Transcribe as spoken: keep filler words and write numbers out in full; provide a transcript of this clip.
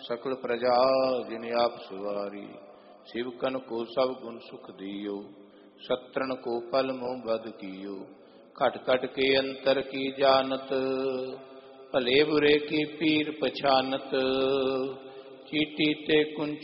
सकल प्रजा जिन आप सवारी। शिवकन को सब गुण सुख दियो, सत्रन को फल मोह बद कियो। घट घट के अंतर की जानत, भले बुरे की पीर पछानत। चीटी ते कुंच